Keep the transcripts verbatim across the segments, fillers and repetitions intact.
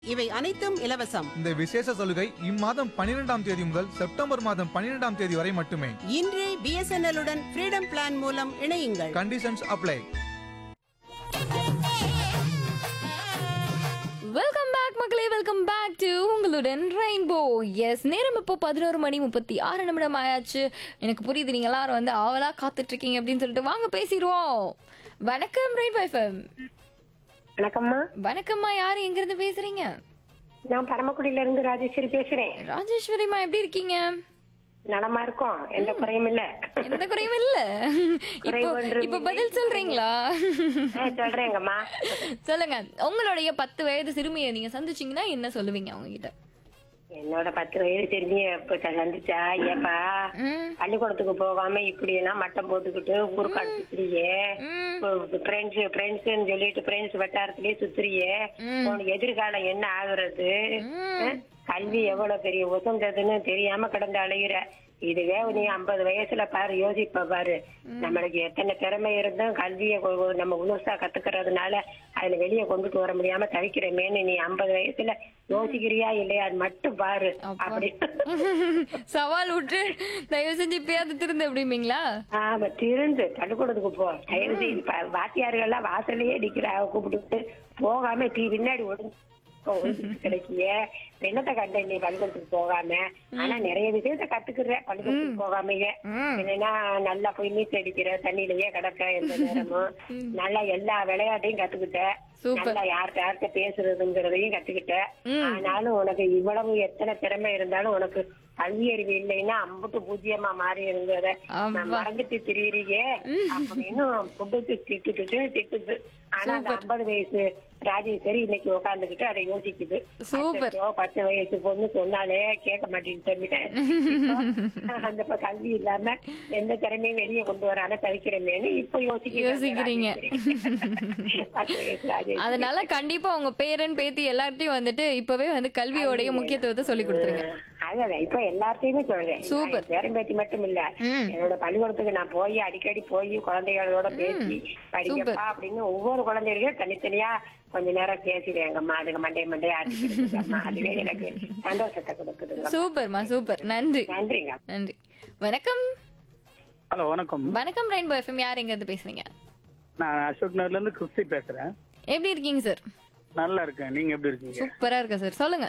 இவை அனைத்தும் இலவசம். இந்த விசேஷ சலுகை இம்மாதம் பன்னிரெண்டாம் தேதி முதல் செப்டம்பர் மாதம் பன்னிரெண்டாம் தேதி வரை மட்டுமே. இன்றே பிஎஸ்என்எல் உடன் ஃப்ரீடம் பிளான் மூலம் இணையுங்கள். Conditions apply. வெல்கம் பேக் மக்களே, வெல்கம் பேக் டு உங்களுடன் ரெயின்போ. எஸ், நேரம் இப்போ பதினோரு மணி முப்பத்தி ஆறு நிமிடம் ஆயாச்சு. எனக்கு புரியுது நீங்க எல்லாரும் வந்து ஆவலா காத்துட்டு இருக்கீங்க அப்படின்னு சொல்லிட்டு வாங்க பேசிடுவோம். வணக்கம் ரெயின்போ எஃப்எம். வணக்கம்மா. வணக்கம்மா, யாரு எங்க இருந்து பேசுறீங்க? நான் பரமக்குடியில இருந்து ராஜேஸ்வரி பேசுறேன். ராஜேஸ்வரிமா, எப்படி இருக்கீங்க? நலமா இருக்கோம், எந்த குறையும் இல்ல. எந்த குறையும் இல்ல. இப்போ ஒன்றும் இப்ப பதில் சொல்றீங்களா? ஆ, சொல்றேங்கம்மா. சொல்லுங்க. உங்களுடைய பத்து வயது சிறுமியை நீங்க சந்திச்சீங்கன்னா என்ன சொல்லுவீங்க அவங்க கிட்ட? என்னோட பத்து வயது தெரிஞ்சு இப்ப சந்திச்சா, ஏப்பா பள்ளிக்கூடத்துக்கு போகாம இப்படி எல்லாம் மட்டம் போட்டுக்கிட்டு ஊருக்காடு சுத்துறியே, ஃப்ரெண்ட்ஸ் ஃப்ரெண்ட்ஸ்ன்னு சொல்லிட்டு ஃப்ரெண்ட்ஸ் வட்டாரத்திலேயே சுத்துறியே, உனக்கு எதிர்காலம் என்ன ஆகுறது? கல்வி எவ்வளவு பெரிய உசந்ததுன்னு தெரியாம கிடந்து அலைகிற. இதுவே நீ ஐம்பது வயசுல பாரு, யோசிப்ப பாரு, நம்மளுக்கு எத்தனை திறமை இருந்தும் கல்வியை நம்ம முழுசா கத்துக்கிறதுனால அதுல வெளியே கொண்டுட்டு வர முடியாம தவிக்கிறமேன்னு நீ ஐம்பது வயசுல யோசிக்கிறியா இல்லையா, அது மட்டும் பாரு. அப்படி சவால் விட்டு தயவு செஞ்சு இப்பயாவது திருந்து அப்படிங்களா? ஆமா, திருந்து பள்ளிக்கூடத்துக்கு போ. தயவு செய்து வாத்தியார்கள் எல்லாம் வாசலையே அடிக்கிற கூப்பிட்டு போகாம தீ பின்னாடி ஒடுங்க கிடைக்கிய என்னத்தை கண்ட நீ பள்ளிக்கூடத்துக்கு போகாம. ஆனா நிறைய விஷயத்த கத்துக்கிற பள்ளிக்கூடத்துக்கு போகாமையே. என்னன்னா நல்லா போய் நீச்சல் அடிக்கிற, தண்ணியிலேயே கிடக்க எந்த நேரமும், நல்லா எல்லா விளையாட்டையும் கத்துக்கிட்ட, நல்லா யார்கிட்ட யார்கிட்ட பேசுறதுங்கிறதையும் கத்துக்கிட்ட. ஆனாலும் உனக்கு இவ்வளவு எத்தனை திறமை இருந்தாலும் உனக்கு கல்வி அறிவு இல்லைன்னா அம்புட்டு பூஜ்ஜியமா மாறி இருந்தத மறந்துட்டு திரியிறியே அப்படின்னு புட்டுட்டு திட்டுட்டு திட்டுது. ஆனா அந்த ஐம்பது வயசு ராஜேஸ்வரி இன்னைக்கு உட்காந்துக்கிட்டு அதை யோசிக்குது. பத்து வயசு பொண்ணு சொன்னாலே கேட்க மாட்டேன்னு சொல்லிட்டேன். அந்த கல்வி இல்லாம எந்த திறமையும் வெளியே கொண்டு வரான தவிக்கிறேன்னு இப்ப யோசிக்கிறீங்க. அதனால கண்டிப்பா உங்க பேரன் பேத்தி எல்லார்ட்டையும் வந்துட்டு இப்பவே வந்து கல்வியோடைய முக்கியத்துவத்தை சொல்லி கொடுத்துருங்க. அதான் இப்ப எல்லார்ட்டையுமே சொல்றேன். சூப்பர். பேரன் பேத்தி மட்டும் இல்ல, என்னோட பள்ளிக்கூடத்துக்கு நான் போய் அடிக்கடி போய் குழந்தைகளோட பேசி படிக்கப்பா அப்படின்னு ஒவ்வொரு குழந்தைகளும் தனித்தனியா கொஞ்ச நேரம் பேசிடுவேங்கம்மா. அதுக்கு மண்டே மண்டே ஆடிக்கிறதுமா, அதுவே எனக்கு சந்தோஷத்தை கொடுக்குது. சூப்பர்மா, சூப்பர். நன்றி. நன்றிங்க. நன்றி. வணக்கம். ஹலோ, வணக்கம். வணக்கம் ரெயின்போ எஃப்எம். யார் எங்க இருந்து பேசுறீங்க? நான் அசோக் நகர்ல இருந்து கிறிஸ்டி பேசுறேன். எப்படி இருக்கீங்க சார்? நல்லா இருக்கேன், நீங்க எப்படி இருக்கீங்க? சூப்பரா இருக்கேன் சார். சொல்லுங்க.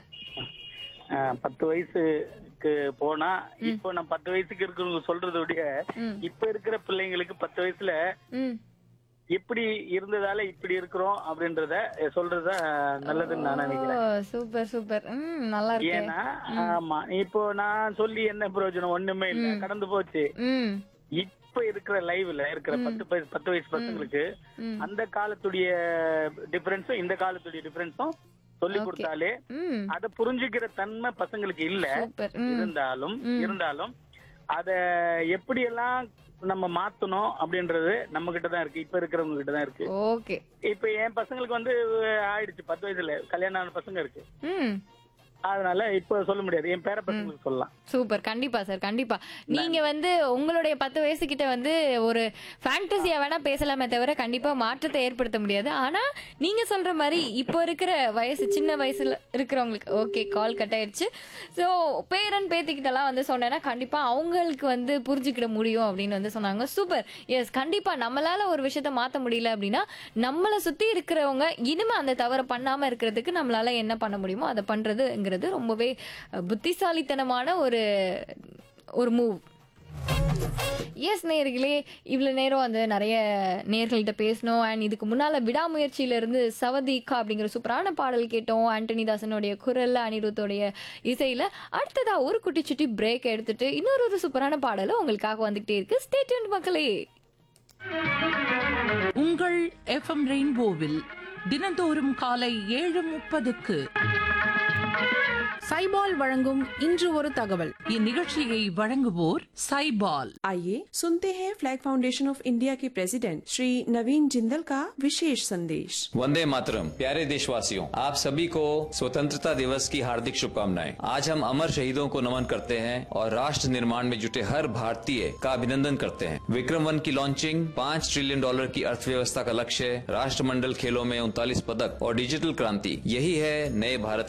பத்து வயசுக்கு போனா இப்போ நான் பத்து வயசுக்கு இருக்கிறவங்க சொல்றத விட இப்ப இருக்கிற பிள்ளைங்களுக்கு பத்து வயசுல எப்படி இருந்ததால இப்படி இருக்கிறோம் அப்படின்றத சொல்றதா நல்லதுன்னு நான் நினைக்கிறேன். Super super. நல்லா இருக்கு. ஏன்னா ஆமா, இப்போ நான் சொல்லி என்ன பிரயோஜனம்? ஒண்ணுமே இல்ல, கடந்து போச்சு. இப்ப இருக்கிற லைவ்ல இருக்கிற பத்து பத்து வயசு பசங்களுக்கு அந்த காலத்துடைய டிஃபரன்ஸும் இந்த காலத்துடைய டிஃபரன்ஸும் சொல்லி கொடுத்தாலே அத புரிஞ்சுக்கிற தன்மை பசங்களுக்கு இல்ல. இருந்தாலும் இருந்தாலும் அத எப்படி எல்லாம் நம்ம மாத்தணும் அப்படின்றது நம்ம கிட்டதான் இருக்கு, இப்ப இருக்கிறவங்க கிட்டதான் இருக்கு. ஓகே. இப்ப என் பசங்களுக்கு வந்து ஆயிடுச்சு, பத்து வயசுல கல்யாணம் ஆன பசங்க இருக்கு. அதனால இப்ப சொல்ல முடியாது, என் பேர பசங்களுக்கு சொல்லலாம். சூப்பர். கண்டிப்பா சார், கண்டிப்பா. நீங்க வந்து உங்களுடைய பத்து வயசு கிட்ட வந்து ஒரு ஃபேண்டசியா வேணா பேசலாமே தவிர கண்டிப்பா மாற்றத்தை ஏற்படுத்த முடியாது. ஆனா நீங்க சொல்ற மாதிரி இப்போ இருக்கிற வயசு சின்ன வயசுல இருக்கிறவங்களுக்கு ஓகே, கால் கட் ஆயிடுச்சு. ஸோ பேரன் பேத்திக்கிட்டலாம் வந்து சொன்னேன்னா கண்டிப்பா அவங்களுக்கு வந்து புரிஞ்சுக்கிட முடியும் அப்படின்னு வந்து சொன்னாங்க. சூப்பர். எஸ், கண்டிப்பா நம்மளால ஒரு விஷயத்த மாத்த முடியல அப்படின்னா நம்மளை சுத்தி இருக்கிறவங்க இனிமே அந்த தவறை பண்ணாம இருக்கிறதுக்கு நம்மளால என்ன பண்ண முடியுமோ அதை பண்றது ரொம்பவே புத்திசாலித்தனமான ஒரு ஒரு மூவ். எஸ் நேயர்களே, இவ்வளவு நேரம் வந்து நிறைய நேயர்கள்ட்ட பேசணும். அண்ட் இதுக்கு முன்னால விடாமுயற்சியில இருந்து சவதிகா அப்படிங்கிற சூப்பரான பாடல் கேட்டோம். ஆண்டனி தாசனுடைய குரல், அனிருத்தோடைய இசையில. அடுத்ததா ஒரு குட்டி சுட்டி பிரேக் எடுத்துட்டு இன்னொரு ஒரு சூப்பரான பாடலும் உங்களுக்காக வந்துகிட்டே இருக்கு. ஸ்டே டியூன்ட் மக்களே. உங்கள் எஃப்எம் ரெயின்போவில் தினந்தோறும் காலை ஏழு முப்பதுக்கு साइबॉल वழங்கும் இன்று ஒரு தகவல். இந்நிகழ்ச்சியை வழங்குவோர் साइबॉल. आइए सुनते हैं फ्लैग फाउंडेशन ऑफ इंडिया के प्रेसिडेंट श्री नवीन जिंदल का विशेष संदेश। वंदे मातरम। प्यारे देशवासियों, आप सभी को स्वतंत्रता दिवस की हार्दिक शुभकामनाएं। आज हम अमर शहीदों को नमन करते हैं और राष्ट्र निर्माण में जुटे हर भारतीय का अभिनंदन करते हैं। विक्रम वन की लॉन्चिंग, पाँच ट्रिलियन डॉलर की अर्थव्यवस्था का लक्ष्य, राष्ट्रमंडल खेलों में उनतालीस पदक और डिजिटल क्रांति, यही है नए भारत